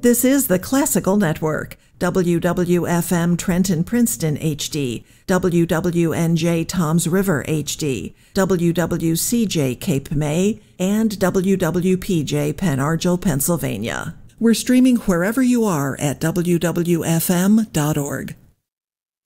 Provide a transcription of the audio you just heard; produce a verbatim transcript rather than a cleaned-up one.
This is the Classical Network, W W F M Trenton Princeton H D, W W N J Toms River H D, W W C J Cape May, and W W P J Pen Argyl, Pennsylvania. We're streaming wherever you are at W W F M dot org.